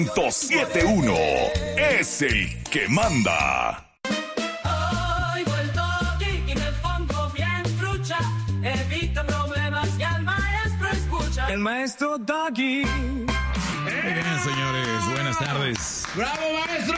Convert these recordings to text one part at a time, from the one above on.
107.1 es el que manda. Oigo el Doggy y me pongo bien trucha. Evito problemas y al maestro escucha. El maestro Doggy. Muy bien, señores, buenas tardes. ¡Bravo, maestro!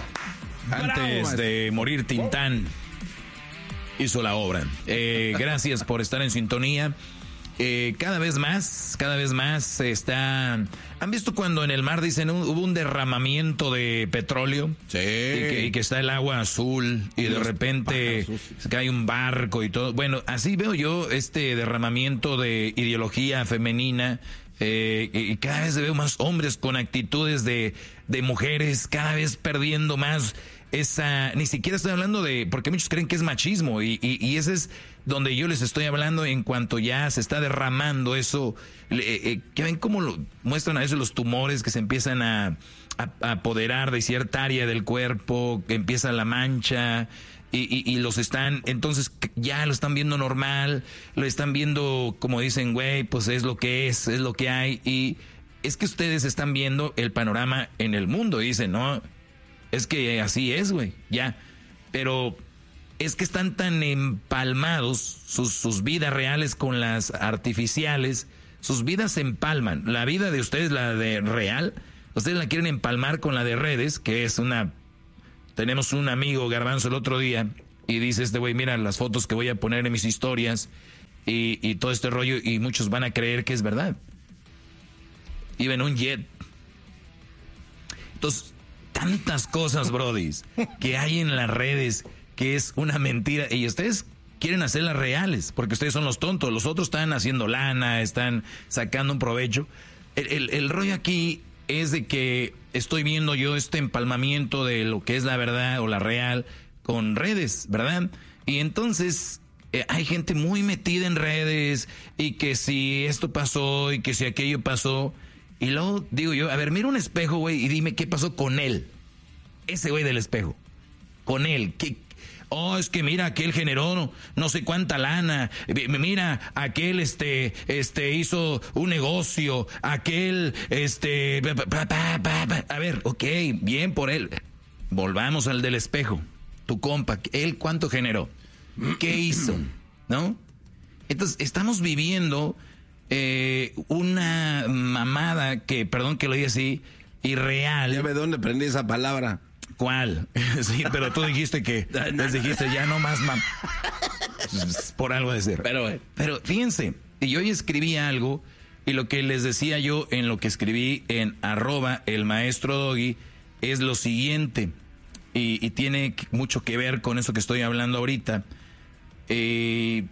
Antes de morir, Tintán hizo la obra. Gracias por estar en sintonía. Cada vez más está... ¿Han visto cuando en el mar dicen hubo un derramamiento de petróleo? Sí. Y que está el agua azul y de repente se cae un barco y todo. Bueno, así veo yo este derramamiento de ideología femenina. Y cada vez veo más hombres con actitudes de mujeres, cada vez perdiendo más esa... Ni siquiera estoy hablando de... Porque muchos creen que es machismo y ese es donde yo les estoy hablando en cuanto ya se está derramando eso. Que ven cómo lo muestran a veces los tumores que se empiezan a apoderar de cierta área del cuerpo, que empieza la mancha... Y los están, entonces ya lo están viendo normal, lo están viendo como dicen, güey, pues es lo que es lo que hay. Y es que ustedes están viendo el panorama en el mundo y dicen, no, es que así es, güey, ya. Pero es que están tan empalmados sus vidas reales con las artificiales, sus vidas se empalman. La vida de ustedes, la de real, ustedes la quieren empalmar con la de redes, que es una... Tenemos un amigo, Garbanzo, el otro día, y dice este güey, mira las fotos que voy a poner en mis historias y todo este rollo, y muchos van a creer que es verdad. Iba en un jet. Entonces, tantas cosas, brodis, que hay en las redes, que es una mentira, y ustedes quieren hacerlas reales, porque ustedes son los tontos, los otros están haciendo lana, están sacando un provecho. El rollo aquí es de que estoy viendo yo este empalmamiento de lo que es la verdad o la real con redes, ¿verdad? Y entonces hay gente muy metida en redes y que si esto pasó y que si aquello pasó. Y luego digo yo, a ver, mira un espejo, güey, y dime qué pasó con él. Ese güey del espejo. Con él. Oh, es que mira, aquel generó no sé cuánta lana. Mira, aquel hizo un negocio. Aquel, A ver, ok, bien por él. Volvamos al del espejo. Tu compa, ¿él cuánto generó? ¿Qué hizo? ¿No? Entonces, estamos viviendo una mamada que, perdón que lo diga así, irreal. Ya ve dónde aprendí esa palabra. ¿Cuál? Sí, pero tú dijiste que... Les dijiste ya no más por algo de ser. Pero fíjense, y yo hoy escribí algo, y lo que les decía yo en lo que escribí en @elmaestrodoggy es lo siguiente, y tiene mucho que ver con eso que estoy hablando ahorita. El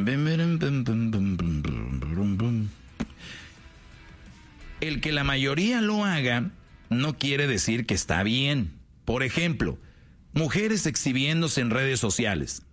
que la mayoría lo haga no quiere decir que está bien. Por ejemplo, mujeres exhibiéndose en redes sociales.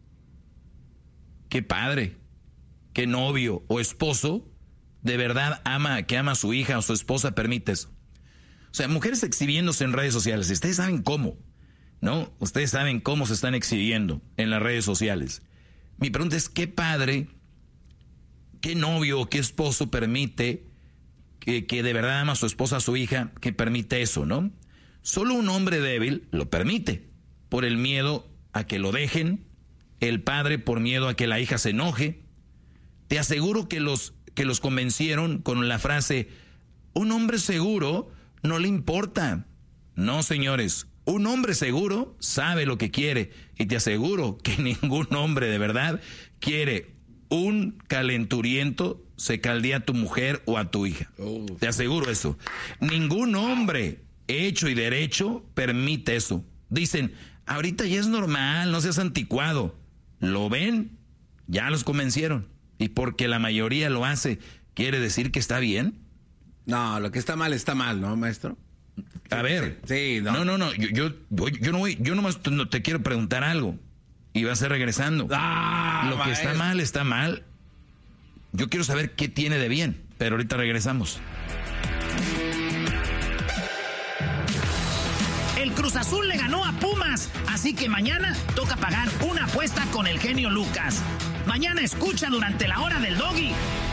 Qué padre, qué novio o esposo de verdad ama a su hija o su esposa permite eso. O sea, mujeres exhibiéndose en redes sociales. Ustedes saben cómo, ¿no? Ustedes saben cómo se están exhibiendo en las redes sociales. Mi pregunta es, qué padre, qué novio o qué esposo permite que de verdad ama a su esposa o a su hija, que permite eso, ¿no? Solo un hombre débil lo permite, por el miedo a que lo dejen, el padre por miedo a que la hija se enoje. Te aseguro que los convencieron con la frase, un hombre seguro no le importa. No, señores, un hombre seguro sabe lo que quiere, y te aseguro que ningún hombre de verdad quiere un calenturiento se caldea a tu mujer o a tu hija. Te aseguro eso. Ningún hombre hecho y derecho permite eso. Dicen, ahorita ya es normal, no seas anticuado. ¿Lo ven? Ya los convencieron. Y porque la mayoría lo hace, ¿quiere decir que está bien? No, lo que está mal, ¿no, maestro? A ver. Sí, no. No. Yo nomás te quiero preguntar algo. Y vas a ir regresando. Lo que está mal. Yo quiero saber qué tiene de bien. Pero ahorita regresamos. El Cruz Azul le ganó a Pumas, así que mañana toca pagar una apuesta con el genio Lucas. Mañana escucha durante la hora del Doggy.